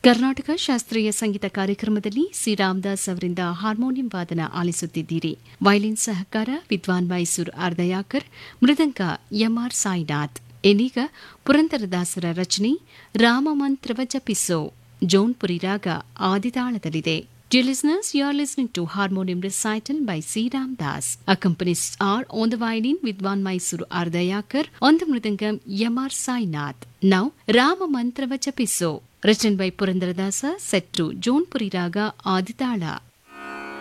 ಕರ್ನಾಟಕ ಶಾಸ್ತ್ರೀಯ ಸಂಗೀತ ಕಾರ್ಯಕ್ರಮದಲ್ಲಿ ಸಿ ರಾಮದಾಸ್ ಅವರಿಂದ ಹಾರ್ಮೋನಿಯಂ ವಾದನ ಆಲಿಸುತ್ತಿದ್ದೀರಿ. ವಯಲಿನ್ ಸಹಕಾರ ವಿದ್ವಾನ್ ಮೈಸೂರು ಆರ್ದಯಾಕರ್, ಮೃದಂಗ ಎಂಆರ್ ಸಾಯಿನಾಥ್. ಇನ್ನೀಗ ಪುರಂದರದಾಸರ ರಚನೆ ರಾಮಮಂತ್ರವ ಜಪಿಸೋ, ಜೋನ್ಪುರಿ ರಾಗ ಆದಿತಾಳದಲ್ಲಿದೆ. Dear listeners, you are listening to Harmonium Recital by C. Ramdas. Accompanists are on the violin Vidwan Mysuru Ardayakar, on the mridangam M.R. Sainath. Now, Rama Mantrava Japiso, written by Purandaradasa, set to Jonpuri Raga Aditala.